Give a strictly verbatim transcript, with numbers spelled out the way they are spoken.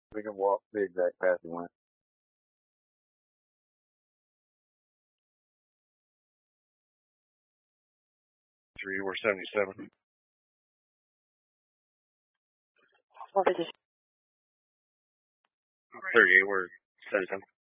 We can walk the exact path we went. Three, we're seventy-seven. What is it? thirty-eight, we're seventy-seven.